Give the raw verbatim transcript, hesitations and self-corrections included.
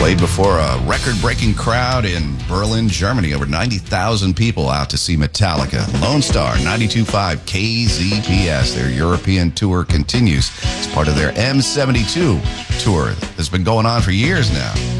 Played before a record-breaking crowd in Berlin, Germany. Over ninety thousand people out to see Metallica. Lone Star, ninety-two point five K Z P S. Their European tour continues. It's part of their M seventy-two tour that's been going on for years now.